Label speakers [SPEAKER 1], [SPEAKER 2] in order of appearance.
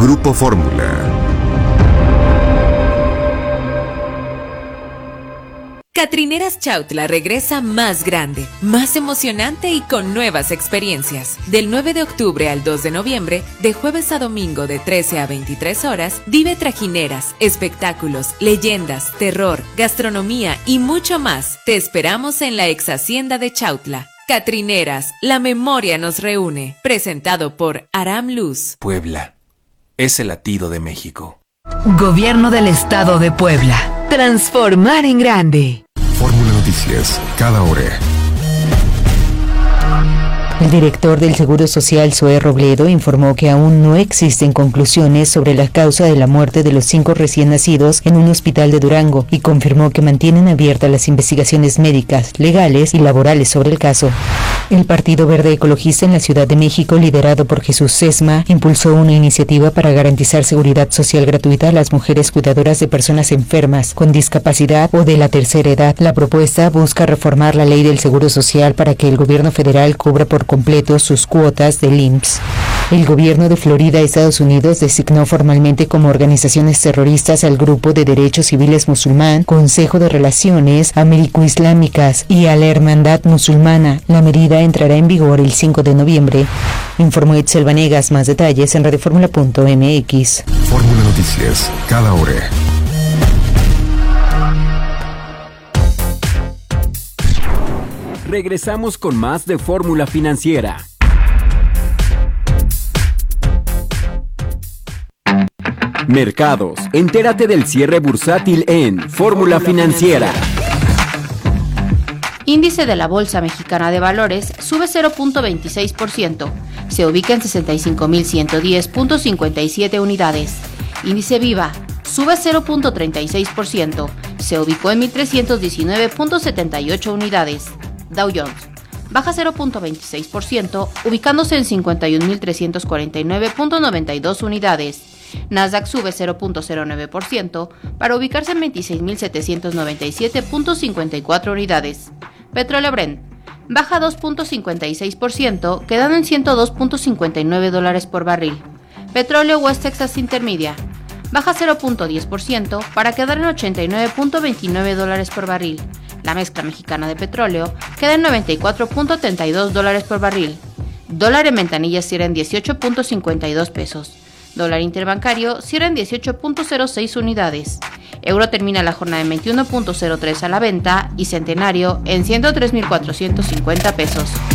[SPEAKER 1] Grupo Fórmula.
[SPEAKER 2] Catrineras Chautla regresa más grande, más emocionante y con nuevas experiencias. Del 9 de octubre al 2 de noviembre, de jueves a domingo de 13 a 23 horas, vive trajineras, espectáculos, leyendas, terror, gastronomía y mucho más. Te esperamos en la ex hacienda de Chautla. Catrineras, la memoria nos reúne. Presentado por Aram Luz.
[SPEAKER 3] Puebla es el latido de México.
[SPEAKER 4] Gobierno del Estado de Puebla. Transformar en grande.
[SPEAKER 1] Fórmula Noticias, cada hora.
[SPEAKER 5] El director del Seguro Social, Zoé Robledo, informó que aún no existen conclusiones sobre la causa de la muerte de los 5 recién nacidos en un hospital de Durango y confirmó que mantienen abiertas las investigaciones médicas, legales y laborales sobre el caso. El Partido Verde Ecologista en la Ciudad de México, liderado por Jesús Sesma, impulsó una iniciativa para garantizar seguridad social gratuita a las mujeres cuidadoras de personas enfermas, con discapacidad o de la tercera edad. La propuesta busca reformar la ley del Seguro Social para que el gobierno federal cubra por completo sus cuotas del IMSS. El gobierno de Florida, Estados Unidos, designó formalmente como organizaciones terroristas al Grupo de Derechos Civiles Musulmán, Consejo de Relaciones Américo-Islámicas y a la Hermandad Musulmana. La medida entrará en vigor el 5 de noviembre. Informó Itzel Vanegas. Más detalles en radioformula.mx.
[SPEAKER 1] Fórmula Noticias, cada hora.
[SPEAKER 6] Regresamos con más de Fórmula Financiera. Mercados. Entérate del cierre bursátil en Fórmula Financiera.
[SPEAKER 7] Índice de la Bolsa Mexicana de Valores sube 0.26%. Se ubica en 65.110.57 unidades. Índice Viva sube 0.36%. Se ubicó en 1.319.78 unidades. Dow Jones baja 0.26%, ubicándose en 51.349.92 unidades. Nasdaq sube 0.09% para ubicarse en 26.797.54 unidades. Petróleo Brent baja 2.56%, quedando en $102.59 por barril. Petróleo West Texas Intermedia baja 0.10% para quedar en $89.29 por barril. La mezcla mexicana de petróleo queda en $94.32 por barril. Dólar en ventanilla cierra en 18.52 pesos. Dólar interbancario cierra en 18.06 unidades. Euro termina la jornada en 21.03 a la venta y centenario en 103.450 pesos.